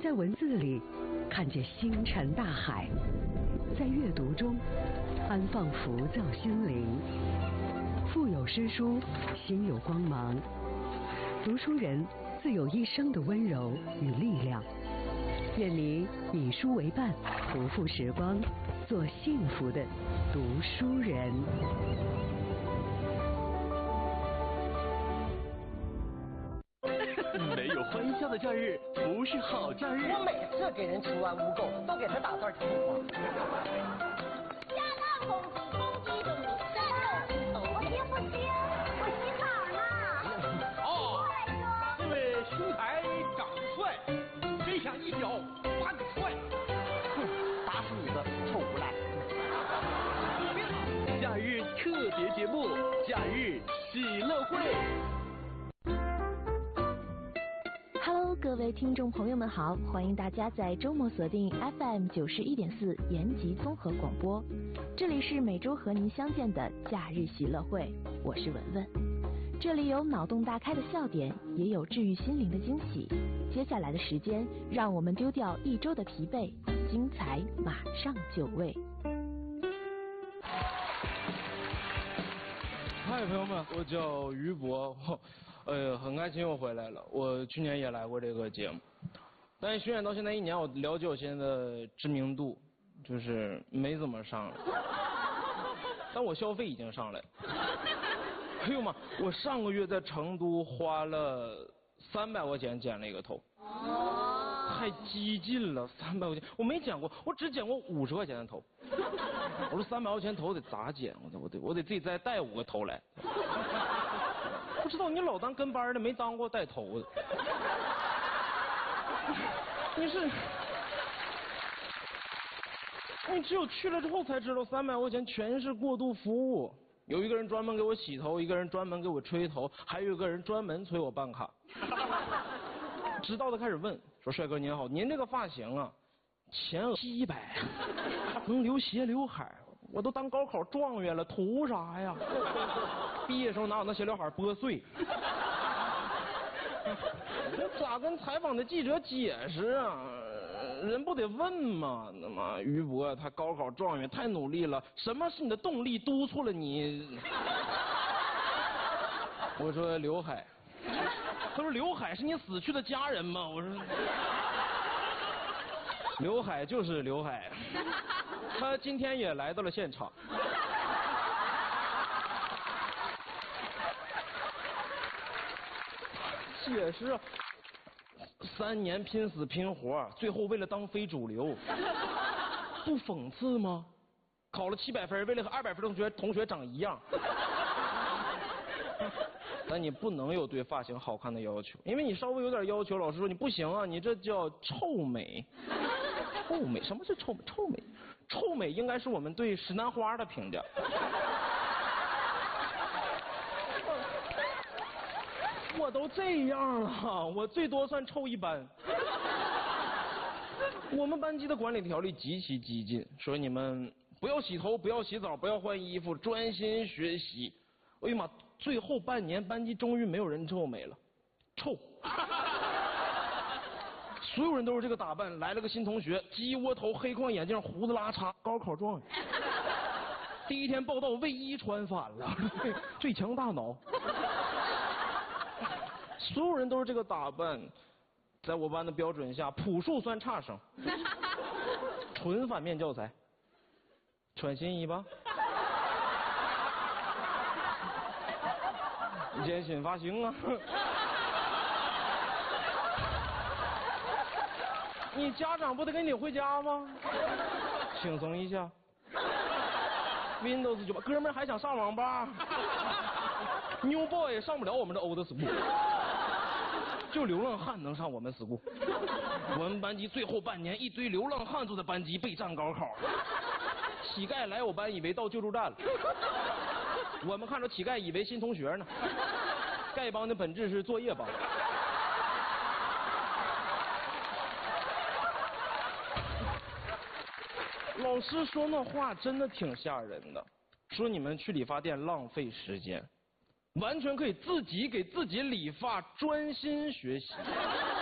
在文字里看见星辰大海，在阅读中安放浮躁心灵。腹有诗书，心有光芒。读书人自有一生的温柔与力量。愿你以书为伴，不负时光，做幸福的读书人。 没有欢笑的假日不是好假日。 我每次给人除完污垢，都给他打段情话。 加了公鸡公鸡中的山肉，我行不行？我洗澡呢。 哦，因为兄台长得帅，真想一脚把你踹。 哼，打死你个臭无赖！ 假日特别节目，假日喜乐会。 Hello， 各位听众朋友们好，欢迎大家在周末锁定 FM 91.4延吉综合广播，这里是每周和您相见的假日喜乐会，我是文文。这里有脑洞大开的笑点，也有治愈心灵的惊喜。接下来的时间，让我们丢掉一周的疲惫，精彩马上就位。 嗨，朋友们，我叫于博，很开心我回来了。我去年也来过这个节目，但是巡演到现在1年，我了解我现在的知名度就是没怎么上来，但我消费已经上来了。哎呦妈！我上个月在成都花了300块钱剪了一个头，太激进了，300块钱我没剪过，我只剪过50块钱的头。我说300块钱头得咋剪？我得自己再带5个头来。不知道你老当跟班的，没当过带头的。你只有去了之后才知道，300块钱全是过渡服务。有一个人专门给我洗头，一个人专门给我吹头，还有一个人专门催我办卡。知道的开始问说：“帅哥您好，您这个发型啊，前额700，能留斜刘海，我都当高考状元了，图啥呀？毕业时候哪有那斜刘海拨碎？我咋跟采访的记者解释啊？人不得问吗？那么于博他高考状元太努力了，什么是你的动力督促了你？我说刘海。他说刘海是你死去的家人吗？我说刘海就是刘海，他今天也来到了现场。解释3年拼死拼活，最后为了当非主流，不讽刺吗？考了700分，为了和200分的同学长一样。但你不能有对发型好看的要求，因为你稍微有点要求，老师说你不行啊，你这叫臭美。臭美？什么是臭美？臭美？臭美应该是我们对石楠花的评价。我都这样了，我最多算臭一般。我们班级的管理条例极其激进，说你们不要洗头，不要洗澡，不要换衣服，专心学习。哎呀妈！最后半年，班级终于没有人臭美了，臭。所有人都是这个打扮，来了个新同学，鸡窝头、黑框眼镜、胡子拉碴，高考状元。第一天报道，卫衣穿反了，最强大脑。所有人都是这个打扮，在我班的标准下，朴树算差生，纯反面教材。穿新衣吧。你剪新发型啊？你家长不得给你回家吗？轻松一下。Windows 98，哥们儿还想上网吧 ？New Boy 上不了我们的 Old School， 就流浪汉能上我们 School。我们班级最后半年，一堆流浪汉坐在班级备战高考。乞丐来我班以为到救助站了，我们看着乞丐以为新同学呢。丐帮的本质是作业帮。老师说那话真的挺吓人的，说你们去理发店浪费时间，完全可以自己给自己理发，专心学习。